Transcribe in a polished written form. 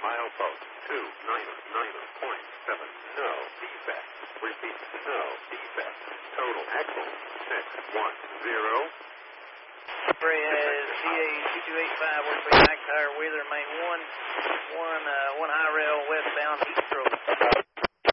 Milepost 299.7. No defect. Repeat. No defect. Total axle 610. Is CA2285, work by Mac Tire, Wheeler, main one high rail westbound, east